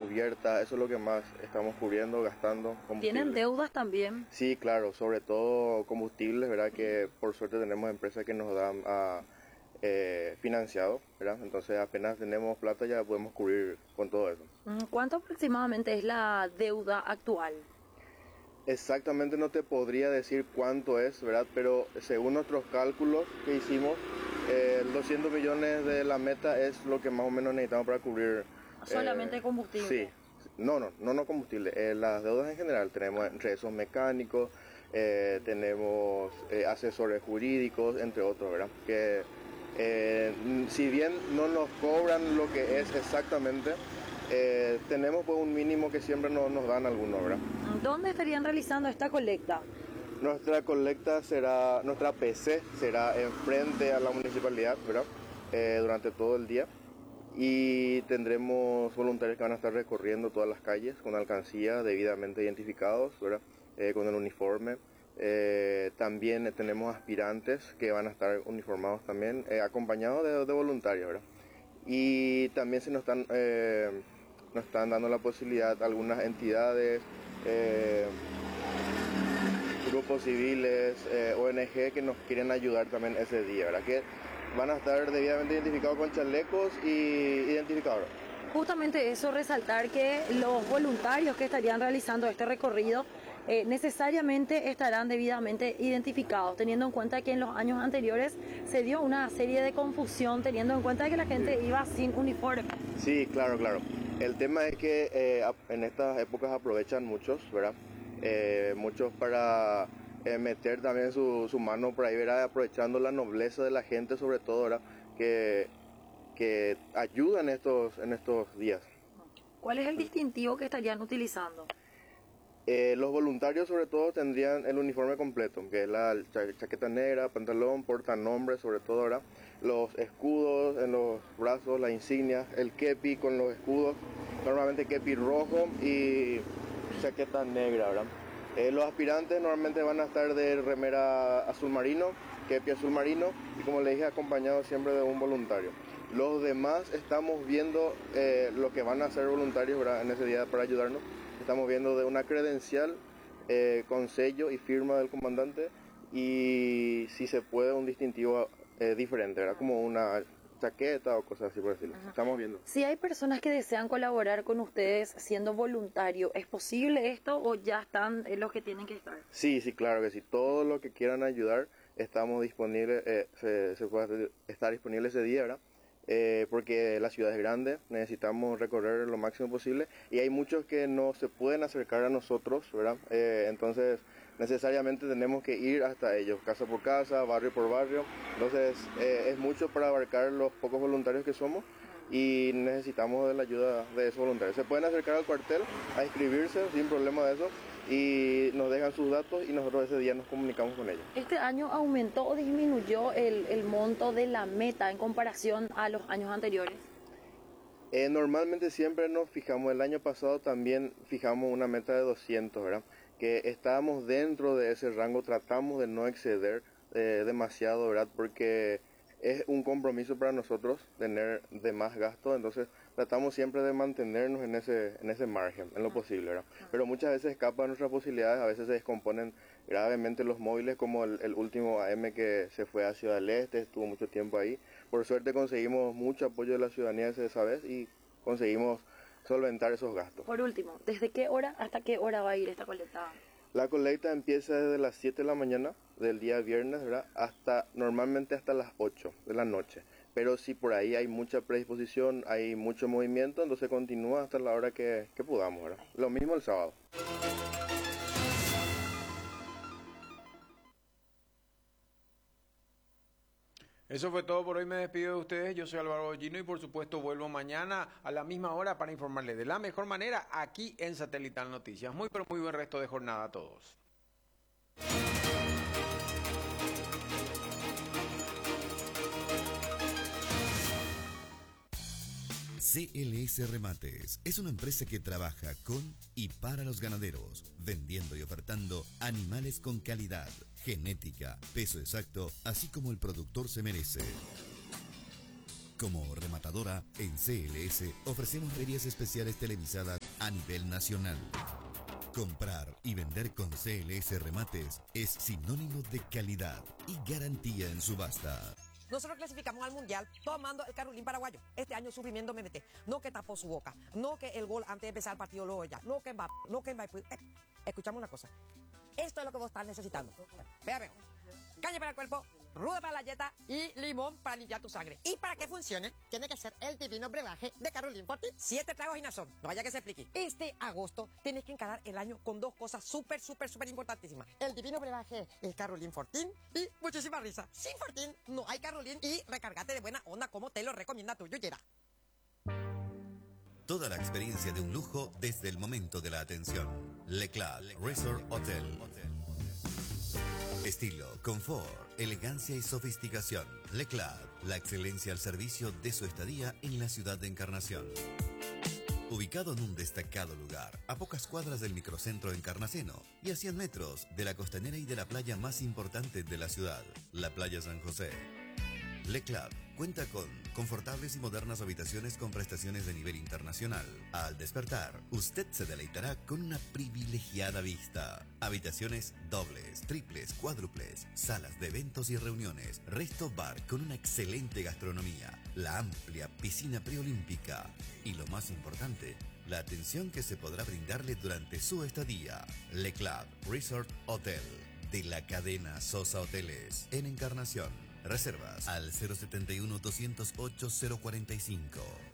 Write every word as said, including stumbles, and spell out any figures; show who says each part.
Speaker 1: cubiertas, eso es lo que más estamos cubriendo, gastando.
Speaker 2: ¿Tienen deudas también?
Speaker 1: Sí, claro, sobre todo combustibles, ¿verdad? Que por suerte tenemos empresas que nos dan a, eh, financiado, ¿verdad? Entonces apenas tenemos plata ya podemos cubrir con todo eso.
Speaker 2: ¿Cuánto aproximadamente es la deuda actual?
Speaker 1: Exactamente no te podría decir cuánto es, ¿verdad? Pero según nuestros cálculos que hicimos, eh, doscientos millones de la meta es lo que más o menos necesitamos para cubrir.
Speaker 2: ¿Solamente
Speaker 1: eh,
Speaker 2: combustible?
Speaker 1: Sí. No, no, no, no combustible. Eh, las deudas en general tenemos entre esos mecánicos, eh, tenemos eh, asesores jurídicos, entre otros, ¿verdad? Que eh, si bien no nos cobran lo que es exactamente, eh, tenemos pues un mínimo que siempre no, nos dan algunos, ¿verdad?
Speaker 2: ¿Dónde estarían realizando esta colecta?
Speaker 1: Nuestra colecta será, nuestra P C será enfrente a la municipalidad, ¿verdad? Eh, durante todo el día. Y tendremos voluntarios que van a estar recorriendo todas las calles con alcancía debidamente identificados, ¿verdad? Eh, con el uniforme. Eh, también tenemos aspirantes que van a estar uniformados también, eh, acompañados de, de voluntarios, ¿verdad? Y también se nos están, eh, nos están dando la posibilidad algunas entidades, eh, grupos civiles, eh, O N G que nos quieren ayudar también ese día, ¿verdad? Que van a estar debidamente identificados con chalecos y identificadores.
Speaker 2: Justamente eso, resaltar que los voluntarios que estarían realizando este recorrido eh, necesariamente estarán debidamente identificados, teniendo en cuenta que en los años anteriores se dio una serie de confusión, teniendo en cuenta que la gente sí. iba sin uniforme.
Speaker 1: Sí, claro, claro. El tema es que eh, en estas épocas aprovechan muchos, ¿verdad? Eh, muchos para eh, meter también su, su mano por ahí, ¿verdad? Aprovechando la nobleza de la gente, sobre todo, ¿verdad? Que, que ayudan estos, en estos días.
Speaker 2: ¿Cuál es el distintivo que estarían utilizando?
Speaker 1: Eh, los voluntarios sobre todo tendrían el uniforme completo, que es la cha chaqueta negra, pantalón, portanombre sobre todo, ¿verdad? Los escudos en los brazos, las insignias, el kepi con los escudos, normalmente kepi rojo y chaqueta negra, ¿verdad? Eh, los aspirantes normalmente van a estar de remera azul marino, kepi azul marino y como les dije acompañados siempre de un voluntario. Los demás estamos viendo eh, lo que van a hacer voluntarios, ¿verdad? En ese día para ayudarnos. Estamos viendo de una credencial eh, con sello y firma del comandante y si se puede un distintivo eh, diferente, ¿verdad? Como una chaqueta o cosas así por decirlo. Ajá. Estamos viendo.
Speaker 2: Si hay personas que desean colaborar con ustedes siendo voluntario, ¿es posible esto o ya están eh, los que tienen que estar?
Speaker 1: Sí, sí, claro que sí. Todos los que quieran ayudar estamos disponibles, eh, se, se puede estar disponible ese día, ¿verdad? Eh, porque la ciudad es grande, necesitamos recorrer lo máximo posible y hay muchos que no se pueden acercar a nosotros, ¿verdad? Eh, entonces necesariamente tenemos que ir hasta ellos, casa por casa, barrio por barrio, entonces eh, es mucho para abarcar los pocos voluntarios que somos y necesitamos de la ayuda de esos voluntarios. Se pueden acercar al cuartel a inscribirse sin problema de eso y nos dejan sus datos y nosotros ese día nos comunicamos con ellos.
Speaker 2: ¿Este año aumentó o disminuyó el, el monto de la meta en comparación a los años anteriores?
Speaker 1: Eh, normalmente siempre nos fijamos, el año pasado también fijamos una meta de doscientos, ¿verdad? Que estábamos dentro de ese rango, tratamos de no exceder eh, demasiado, ¿verdad? Porque es un compromiso para nosotros tener de más gasto, entonces tratamos siempre de mantenernos en ese en ese margen, en lo posible, ¿verdad? Pero muchas veces escapan nuestras posibilidades, a veces se descomponen gravemente los móviles, como el, el último A M que se fue a Ciudad del Este, estuvo mucho tiempo ahí. Por suerte conseguimos mucho apoyo de la ciudadanía esa vez y conseguimos solventar esos gastos.
Speaker 2: Por último, ¿desde qué hora hasta qué hora va a ir esta colecta?
Speaker 1: La colecta empieza desde las siete de la mañana del día viernes, ¿verdad? Hasta, normalmente hasta las ocho de la noche. Pero si por ahí hay mucha predisposición, hay mucho movimiento, entonces continúa hasta la hora que, que podamos, ¿verdad? Lo mismo el sábado.
Speaker 3: Eso fue todo por hoy, me despido de ustedes, yo soy Álvaro Gino y por supuesto vuelvo mañana a la misma hora para informarles de la mejor manera aquí en Satelital Noticias. Muy pero muy buen resto de jornada a todos.
Speaker 4: C L S Remates es una empresa que trabaja con y para los ganaderos, vendiendo y ofertando animales con calidad, genética, peso exacto, así como el productor se merece. Como rematadora, en C L S ofrecemos ferias especiales televisadas a nivel nacional. Comprar y vender con C L S Remates es sinónimo de calidad y garantía en subasta.
Speaker 5: Nosotros clasificamos al Mundial tomando el Carolín paraguayo. Este año sufrimiento me mete. No que tapó su boca. No que el gol antes de empezar el partido lo ya. No que va. No que va. Eh, escuchamos una cosa. Esto es lo que vos estás necesitando. Vea, vea. Caña para el cuerpo, ruda para la dieta y limón para limpiar tu sangre. Y para que funcione, tiene que ser el divino brebaje de Carolín Fortín. Siete tragos y nazón. No vaya que se explique. Este agosto tienes que encarar el año con dos cosas súper, súper, súper importantísimas. El divino brebaje, el Carolín Fortín y muchísima risa. Sin Fortín no hay Carolín y recargate de buena onda como te lo recomienda tu yuyera.
Speaker 4: Toda la experiencia de un lujo desde el momento de la atención. Le Club Resort Hotel. Estilo, confort, elegancia y sofisticación. Le Club, la excelencia al servicio de su estadía en la ciudad de Encarnación. Ubicado en un destacado lugar, a pocas cuadras del microcentro Encarnaceno y a cien metros de la costanera y de la playa más importante de la ciudad, la Playa San José. Le Club cuenta con confortables y modernas habitaciones con prestaciones de nivel internacional. Al despertar, usted se deleitará con una privilegiada vista. Habitaciones dobles, triples, cuádruples, salas de eventos y reuniones, resto bar con una excelente gastronomía, la amplia piscina preolímpica y lo más importante, la atención que se podrá brindarle durante su estadía. Le Club Resort Hotel de la cadena Sosa Hoteles en Encarnación. Reservas al cero setenta y uno, doscientos ocho, cero cuarenta y cinco.